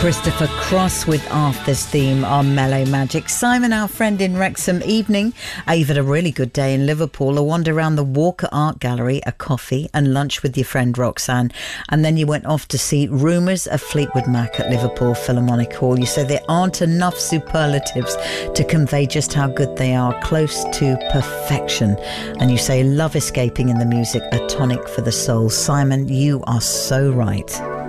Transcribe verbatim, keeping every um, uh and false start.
Christopher Cross with Arthur's theme on Mellow Magic. Simon, our friend in Wrexham, evening. Uh, you've had a really good day in Liverpool, a wander around the Walker Art Gallery, a coffee and lunch with your friend Roxanne, and then you went off to see Rumours of Fleetwood Mac at Liverpool Philharmonic Hall. You say there aren't enough superlatives to convey just how good they are, close to perfection. And you say love escaping in the music, a tonic for the soul. Simon, you are so right.